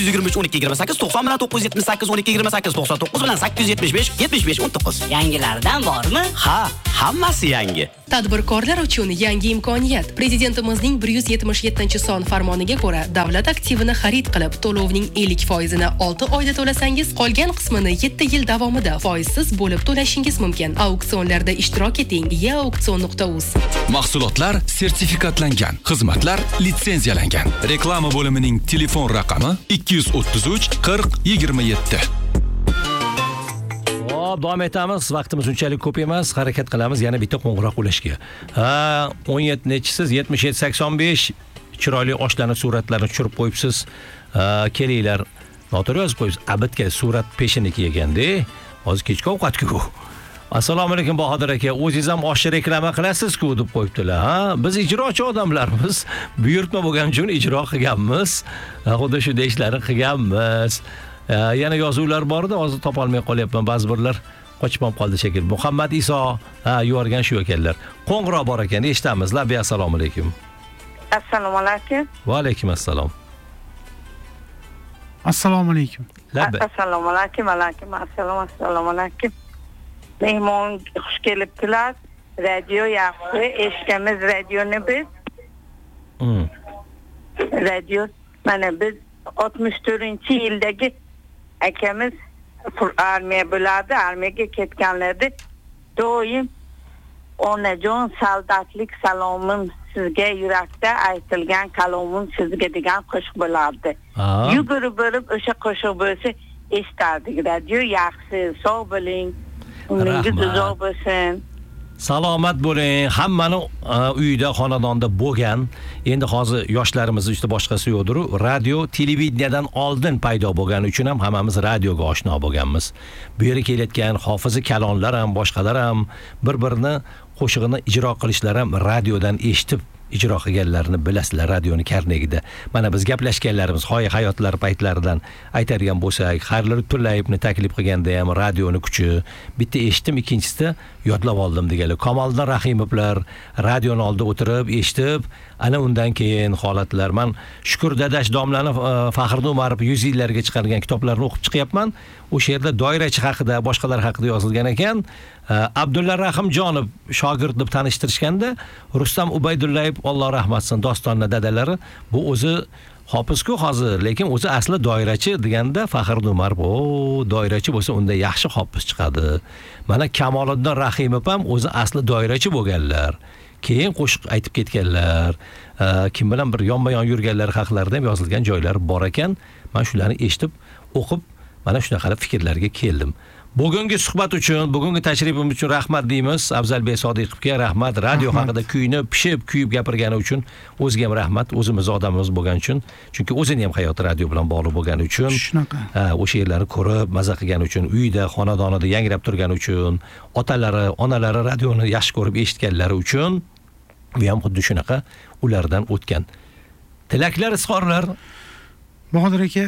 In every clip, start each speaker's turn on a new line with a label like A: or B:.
A: 123 12 28 90 bilan 978 12 28 99 bilan 875 75 19.
B: Yangilardan bormi?
A: Ha, hammasi yangi.
C: Tadbirkorlar uchun yangi imkoniyat. Prezidentimizning 177-son farmoniga ko'ra, davlat aktivini xarid qilib, to'lovning 50%ni 6 oyda to'lasangiz, qolgan qismini 7 yil davomida foizsiz bo'lib to'lashingiz mumkin. Auksionlarda ishtirok eting. Auksion.uz.
D: Mahsulotlar sertifikatlangan, xizmatlar litsenziyalangan. Reklama bo'limining telefon raqami 233 40 27.
E: Davom etamiz. Vaqtimiz unchalik ko'p emas. Harakat qilamiz yana bitta qo'ng'iroq ulashga. Ha, 17-nechisiz? 7785. Chiroyli oshlarning suratlarini tushirib qo'yibsiz. Kelinglar. Noto'g'ri yozib qo'yibsiz. Abidga surat peshiniki ekanda. Hozir kechki ovqatku. Assalomu alaykum Bahodir aka. O'zingiz ham oshni reklama qilasiz-ku deb qo'yibdilar. Ha, biz ijrochi odamlarmiz. Buyurtma bo'lgani uchun ijro qilganmiz. Xuddi shu ishlarni qilganmiz. Yana yozuvlar bor-da, hozir topa olmay qolyapman. Ba'zi birlar qochib qoldi shekilli. Muhammad Iso, yuborgan shu ekanlar. Qo'ng'iroq bor ekan, eshitamiz. Labbi assalomu alaykum.
F: Assalomu alaykum.
E: Va alaykum assalom.
G: Assalomu alaykum.
E: Labbi.
F: Assalomu alaykum. Assalomu alaykum. Mehmon xush kelibdilar. Radio yaxshi, eshitamiz radioni biz. Radio mana biz 64-yildagi akamiz armiya bo'ladi, armiyaga ketganlarda doim onajon soldatlik salomim sizga yurakda aytilgan kalomim sizga degan qo'shiq bo'lardi. Yugurib borib o'sha qo'shiq bo'lsa eshitardik. Radio yaxshi, sog' bo'ling. Umringiz uzoq bo'lsin.
E: Salomat bo'ling. Hammani uyida, xonadonda bo'lgan. Endi hozir yoshlarimiz uchun boshqasi yo'qdir. Radio, televideniyadan oldin paydo bo'lgani uchun ham hammamiz radioga oshno bo'lganmiz. Bu yerga kelayotgan hofizi kalonlar ham, boshqalar ham bir-birini qo'shig'ini ijro qilishlari ham radiodan eshitib ijro qilganlarini bilasizlar radioni karnegida. Mana biz gaplashganlarimiz hayotlar paytlaridan aytadigan bo'lsak, Xayrli Tullayevni taklif qilganda ham radioni kuchi, bitta eshitdim, ikkinchisida yodlab oldim deganlar. Kamoliddin Rahimovlar radioni oldida o'tirib eshitib, ana undan keyin holatlar. Men Shukur Dadash domlani Faxriddin Umarov 100 yillarga chiqargan kitoblarini o'qib chiqyapman. O'sha yerda doirachi haqida, boshqalar haqida yozilgan ekan. Abdulla Rahimjonov shogird deb tanishtirishganda, Rustam Ubaydullayev Alloh rahmatsin dostonni dadalari bu o'zi hofizku hozir, lekin o'zi asli doirachi deganda Faxriddin Umarov doirachi bo'lsa unda yaxshi hofiz chiqadi. Mana Kamoliddin Rahimov ham o'zi asli doirachi bo'lganlar. Keyin qo'shiq aytib ketganlar. Kim bilan bir yonma-yon yurganlar haqlarida ham yozilgan joylar bor ekan. Men shularni eshitib, o'qib, mana shunaqa fikrlarga keldim. Bugungi suhbat uchun, bugungi tashrifim uchun rahmat deymiz. Afzalbek Sodiqovga rahmat. Radio haqida kuyib gapirgani uchun o'ziga ham rahmat. O'zimiz odamimiz bo'lgani uchun, chunki o'zini ham hayoti radio bilan bog'liq bo'lgani uchun, o'sha yerlarni ko'rib, maza qilgani uchun, uyida, xonadonida yangrab turgani uchun, otalari, onalari radioni yaxshi ko'rib eshitganlari uchun, bu ham xuddi shunaqa ulardan o'tgan. Tilaklar, izhorlar.
G: Bahodir aka,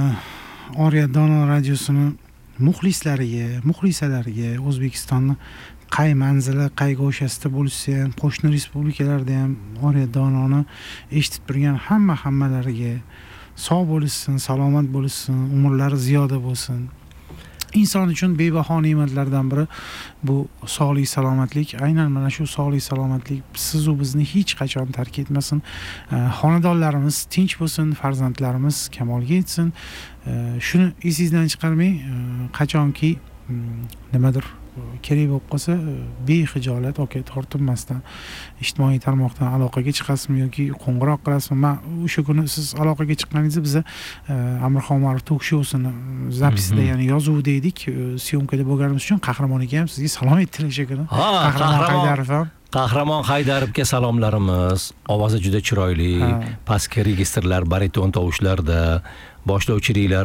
G: Oriya Dono radiosini muxlislariga, muxlisalariga, O'zbekistonni qay manzili, qay go'shasida bo'lsa ham, qo'shni respublikalarda ham Oriya Dononi eshitib turgan hammalariga sog' bo'lsin, salomat bo'lsin, umrlari ziyoda bo'lsin. Inson uchun bebaho ne'matlardan biri bu sog'lik, salomatlik. Aynan mana shu sog'lik, salomatlik siz u bizni hech qachon tark etmasin. Xonadonlarimiz tinch bo'lsin, farzandlarimiz kamolga yetsin. Shuni esingizdan chiqarmang, qachonki nimadir kerak bo'lib qolsa, behijolat tortinmasdan ijtimoiy tarmoqdan aloqaga chiqasizmi yoki qo'ng'iroq qilasizmi? Men o'sha kuni siz aloqaga chiqqaningizda biz Amirxon Umarov tok showsini zapisida, ya'ni yozuvda edik, syomkada bo'lganimiz uchun Qahramon aka ham sizga salom aytdilar o'sha kuni. Qahramon Haydarov ham.
E: Qahramon Haydarovga salomlarimiz. Ovozi juda chiroyli, pastki registrlar, bariton tovushlarda, boshlovchiliklar,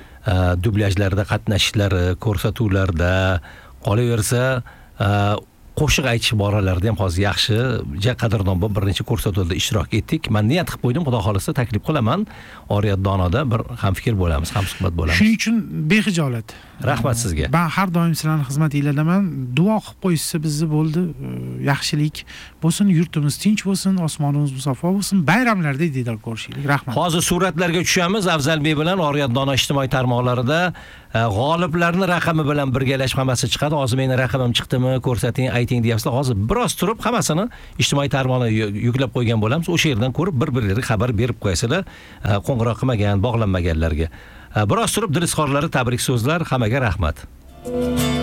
E: dublyajlarda qatnashishlari, ko'rsatuvlarda qolaversa, qo'shiq aytish boralarida ham hozir yaxshi qadrdon bo'lib bir necha ko'rsatuvlarda ishtirok etdik. Men niyat qilib qo'ydim, xudo xolisa taklif qilaman. Oriyat Donoda bir hamfikr bo'lamiz, hamsuhbat bo'lamiz.
G: Shuning uchun behijolat.
E: Rahmat sizga.
G: Men har doim sizlarning xizmatingizdaman. Duo qilib qo'yishsa bizni bo'ldi. Yaxshilik bo'lsin, yurtimiz tinch bo'lsin, osmonimiz musaffo bo'lsin, bayramlarda diydor ko'rishaylik. Rahmat.
E: Hozir suratlarga tushamiz. Afzalbek bilan Oriyat Dono ijtimoiy tarmoqlarida g'oliblarning raqami bilan birgalashib hammasi chiqadi. Hozir meni raqamim chiqdimi, ko'rsating, ayting deyapsizlar. Hozir biroz turib hammasini ijtimoiy tarmoqlarga yuklab qo'ygan bo'lamiz. O'sha yerdan ko'rib bir-birlariga xabar berib qo'yasizlar. Qo'ng'iroq qilmagan, bog'lanmaganlarga. Biroz turib dilizxorlari tabrik so'zlar, hammaga rahmat.